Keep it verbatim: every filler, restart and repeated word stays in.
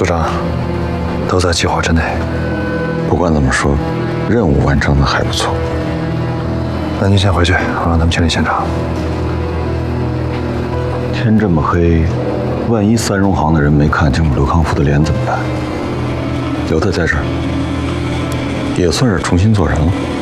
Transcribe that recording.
组长，都在计划之内。 不管怎么说，任务完成的还不错。 那您先回去，我让他们清理现场。 天这么黑，万一三荣行的人没看清楚刘康福的脸怎么办？留他在这儿，也算是重新做人了。